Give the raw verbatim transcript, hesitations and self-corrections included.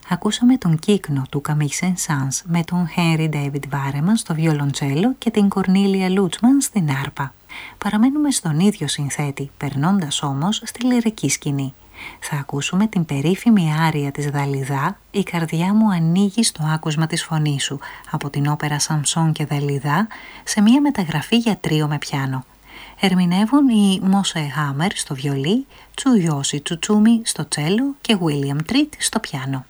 Ακούσαμε τον κύκνο του Camille Saint-Saëns με τον Henry David Barrymore στο βιολοντσέλο και την Κορνίλια Λούτσμαν στην άρπα. Παραμένουμε στον ίδιο συνθέτη, περνώντας όμως στη λυρική σκηνή. Θα ακούσουμε την περίφημη άρια της Δαλιδά «Η καρδιά μου ανοίγει στο άκουσμα της φωνής σου» από την όπερα Σαμσόν και Δαλιδά σε μια μεταγραφή για τρίο με πιάνο. Ερμηνεύουν οι Μόσε Χάμερ στο βιολί, Τσουιώσι Τσουτσούμι στο τσέλο και Βίλιαμ Τρίτ στο πιάνο.